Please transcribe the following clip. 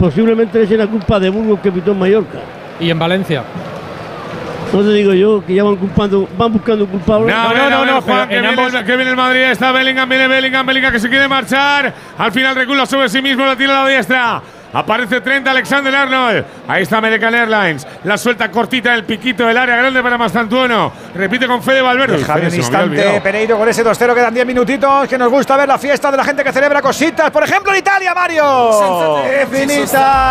posiblemente le echen la culpa de Burgos que pitó en Mallorca. Y en Valencia. No te digo yo que ya van buscando culpables. No, Juan, que viene el Madrid, está Bellingham, viene Bellingham que se quiere marchar. Al final recula sobre sí mismo, la tira a la diestra. Aparece Trent Alexander-Arnold. Ahí está American Airlines. La suelta cortita del piquito del área grande para Mastantuono. Repite con Fede Valverde. Déjame un instante, Pereiro, con ese 2-0. Quedan 10 minutitos. Que nos gusta ver la fiesta de la gente que celebra cositas. Por ejemplo, en Italia, Mario. ¡Qué finita!